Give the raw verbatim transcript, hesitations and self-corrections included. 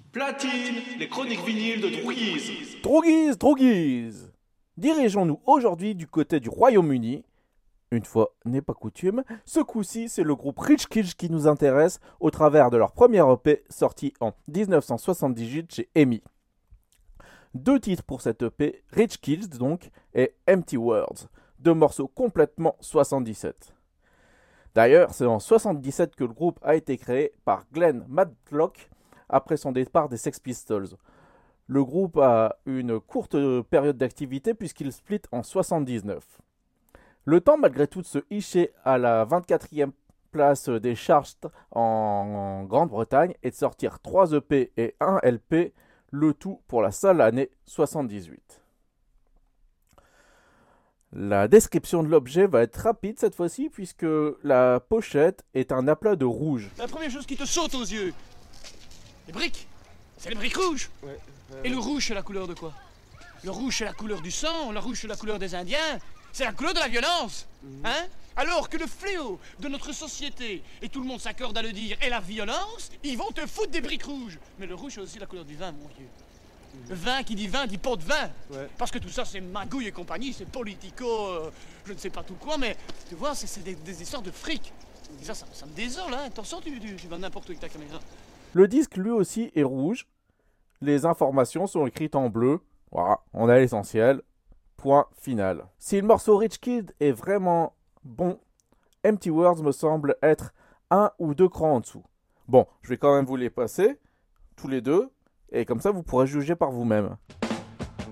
Platine, les chroniques vinyles de Drouguise. Drouguise, Drouguise. Dirigeons-nous aujourd'hui du côté du Royaume-Uni. Une fois n'est pas coutume, ce coup-ci c'est le groupe Rich Kids qui nous intéresse au travers de leur premier E P sorti en dix-neuf cent soixante-dix-huit chez E M I. Deux titres pour cet E P, Rich Kids donc et Empty Words, deux morceaux complètement soixante-dix-sept. D'ailleurs, c'est en soixante-dix-sept que le groupe a été créé par Glenn Matlock après son départ des Sex Pistols. Le groupe a une courte période d'activité puisqu'il split en soixante-dix-neuf. Le temps malgré tout de se hisser à la vingt-quatrième place des charts en Grande-Bretagne et de sortir trois E P et un L P, le tout pour la seule année soixante-dix-huit. La description de l'objet va être rapide cette fois-ci puisque la pochette est un aplat de rouge. La première chose qui te saute aux yeux, les briques, c'est les briques rouges. Ouais, ouais, Et le rouge, c'est la couleur de quoi? Le rouge, c'est la couleur du sang, le rouge, c'est la couleur des Indiens, c'est la couleur de la violence. Hein? Alors que le fléau de notre société, et tout le monde s'accorde à le dire, est la violence, ils vont te foutre des briques rouges. Mais le rouge, c'est aussi la couleur du vin, mon Dieu. Le vin qui dit vin dit pot de vin. Ouais. Parce que tout ça, c'est magouille et compagnie, c'est politico, euh, je ne sais pas tout quoi, mais tu vois, c'est, c'est des, des histoires de fric. Et ça, ça, ça me désole, hein. Attention, tu, tu, tu vas n'importe où avec ta caméra. Le disque lui aussi est rouge. Les informations sont écrites en bleu. Voilà, on a l'essentiel. Point final. Si le morceau Rich Kid est vraiment bon, Empty Words me semble être un ou deux crans en dessous. Bon, je vais quand même vous les passer, tous les deux, et comme ça vous pourrez juger par vous-même.